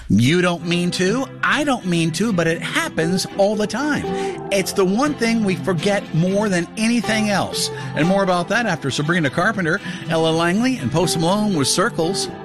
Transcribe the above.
You don't mean to, I don't mean to, but it happens all the time. It's the one thing we forget more than anything else. And more about that after Sabrina Carpenter, Ella Langley, and Post Malone with Circles.